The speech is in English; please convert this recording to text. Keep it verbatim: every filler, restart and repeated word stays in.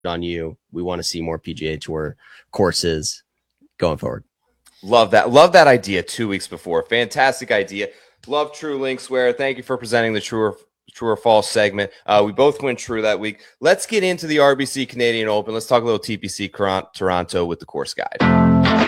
on you. We want to see more P G A Tour courses going forward. Love that. Love that idea two weeks before. Fantastic idea. Love True Linkswear. Thank you for presenting the True or, true or False segment. Uh, we both went true that week. Let's get into the R B C Canadian Open. Let's talk a little T P C Toronto with the course guide.